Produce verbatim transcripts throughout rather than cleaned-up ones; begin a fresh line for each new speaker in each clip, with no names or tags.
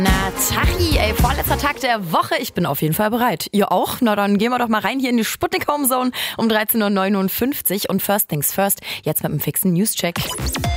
Na, Tachi, ey, vorletzter Tag der Woche. Ich bin auf jeden Fall bereit. Ihr auch? Na, dann gehen wir doch mal rein hier in die Sputnik Home Zone um dreizehn Uhr neunundfünfzig. Und first things first, jetzt mit einem fixen News-Check.
M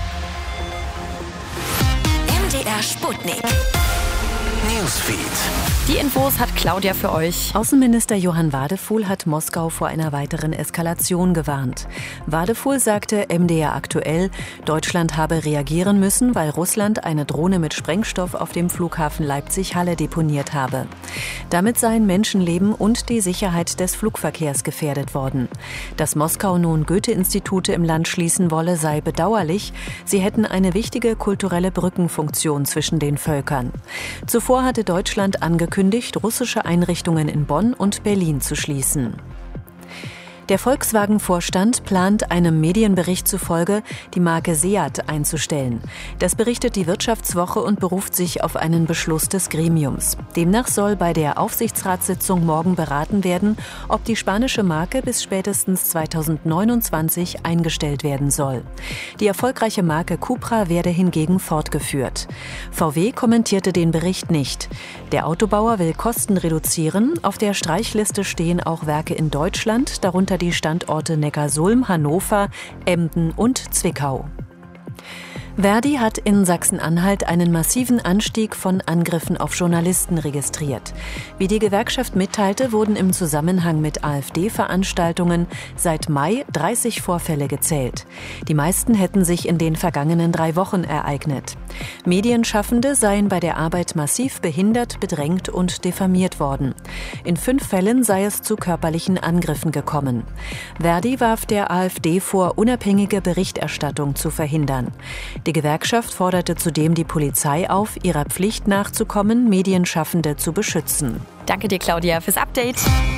D R Sputnik Newsfeed.
Die Infos hat Claudia für euch.
Außenminister Johann Wadefuhl hat Moskau vor einer weiteren Eskalation gewarnt. Wadefuhl sagte M D R aktuell, Deutschland habe reagieren müssen, weil Russland eine Drohne mit Sprengstoff auf dem Flughafen Leipzig-Halle deponiert habe. Damit seien Menschenleben und die Sicherheit des Flugverkehrs gefährdet worden. Dass Moskau nun Goethe-Institute im Land schließen wolle, sei bedauerlich. Sie hätten eine wichtige kulturelle Brückenfunktion zwischen den Völkern. Zuvor hatte Deutschland angekündigt, russische Einrichtungen in Bonn und Berlin zu schließen. Der Volkswagen-Vorstand plant einem Medienbericht zufolge, die Marke Seat einzustellen. Das berichtet die Wirtschaftswoche und beruft sich auf einen Beschluss des Gremiums. Demnach soll bei der Aufsichtsratssitzung morgen beraten werden, ob die spanische Marke bis spätestens zweitausendneunundzwanzig eingestellt werden soll. Die erfolgreiche Marke Cupra werde hingegen fortgeführt. V W kommentierte den Bericht nicht. Der Autobauer will Kosten reduzieren. Auf der Streichliste stehen auch Werke in Deutschland, darunter die Standorte Neckarsulm, Hannover, Emden und Zwickau. Verdi hat in Sachsen-Anhalt einen massiven Anstieg von Angriffen auf Journalisten registriert. Wie die Gewerkschaft mitteilte, wurden im Zusammenhang mit AfD-Veranstaltungen seit Mai dreißig Vorfälle gezählt. Die meisten hätten sich in den vergangenen drei Wochen ereignet. Medienschaffende seien bei der Arbeit massiv behindert, bedrängt und diffamiert worden. In fünf Fällen sei es zu körperlichen Angriffen gekommen. Verdi warf der AfD vor, unabhängige Berichterstattung zu verhindern. Die Gewerkschaft forderte zudem die Polizei auf, ihrer Pflicht nachzukommen, Medienschaffende zu beschützen.
Danke dir, Claudia, fürs Update.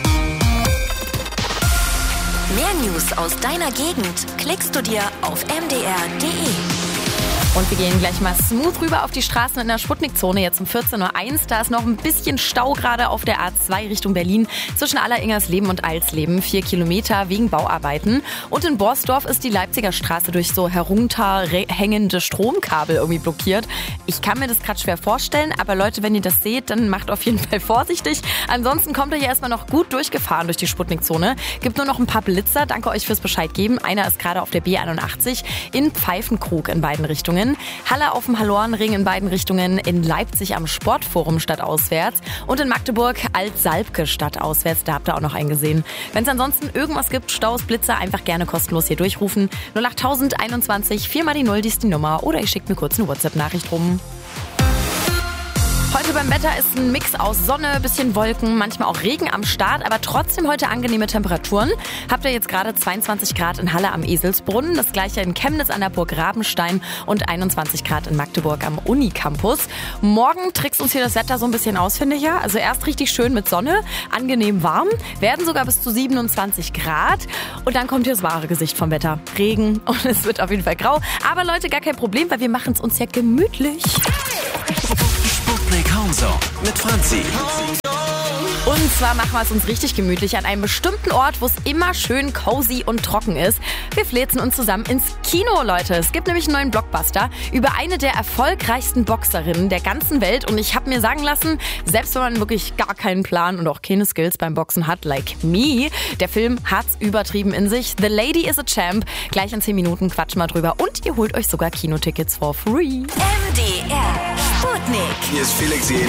Mehr News aus deiner Gegend klickst du dir auf m d r punkt d e.
Und wir gehen gleich mal smooth rüber auf die Straßen in der Sputnik-Zone. Jetzt um vierzehn Uhr eins. Da ist noch ein bisschen Stau gerade auf der A zwei Richtung Berlin. Zwischen Alleringersleben und Alsleben. Vier Kilometer wegen Bauarbeiten. Und in Borsdorf ist die Leipziger Straße durch so herunterhängende Stromkabel irgendwie blockiert. Ich kann mir das gerade schwer vorstellen. Aber Leute, wenn ihr das seht, dann macht auf jeden Fall vorsichtig. Ansonsten kommt ihr hier erstmal noch gut durchgefahren durch die Sputnik-Zone. Gibt nur noch ein paar Blitzer. Danke euch fürs Bescheid geben. Einer ist gerade auf der B einundachtzig in Pfeifenkrug in beiden Richtungen. Halle auf dem Hallorenring in beiden Richtungen, in Leipzig am Sportforum stadtauswärts und in Magdeburg Alt-Salbke stadtauswärts. Da habt ihr auch noch einen gesehen. Wenn es ansonsten irgendwas gibt, Staus, Blitzer, einfach gerne kostenlos hier durchrufen. null acht einundzwanzig, vier mal die null, die ist die Nummer. Oder ihr schickt mir kurz eine WhatsApp-Nachricht rum. Heute beim Wetter ist ein Mix aus Sonne, bisschen Wolken, manchmal auch Regen am Start, aber trotzdem heute angenehme Temperaturen. Habt ihr jetzt gerade zweiundzwanzig Grad in Halle am Eselsbrunnen, das gleiche in Chemnitz an der Burg Rabenstein und einundzwanzig Grad in Magdeburg am Unicampus. Morgen trickst uns hier das Wetter so ein bisschen aus, finde ich ja. Also erst richtig schön mit Sonne, angenehm warm, werden sogar bis zu siebenundzwanzig Grad und dann kommt hier das wahre Gesicht vom Wetter. Regen und es wird auf jeden Fall grau. Aber Leute, gar kein Problem, weil wir machen es uns ja gemütlich.
Sputnik Home Zone mit Franzi.
Und zwar machen wir es uns richtig gemütlich an einem bestimmten Ort, wo es immer schön cozy und trocken ist. Wir fläzen uns zusammen ins Kino, Leute. Es gibt nämlich einen neuen Blockbuster über eine der erfolgreichsten Boxerinnen der ganzen Welt. Und ich habe mir sagen lassen, selbst wenn man wirklich gar keinen Plan und auch keine Skills beim Boxen hat, like me, der Film hat's übertrieben in sich. The Lady is a Champ. Gleich in zehn Minuten quatschen wir drüber. Und ihr holt euch sogar Kinotickets for free.
M D R Sputnik.
Hier ist Felix Jen.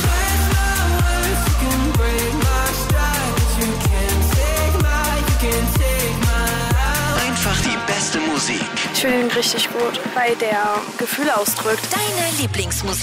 Einfach die beste Musik.
Ich finde ihn richtig gut, weil der Gefühle ausdrückt.
Deine Lieblingsmusik.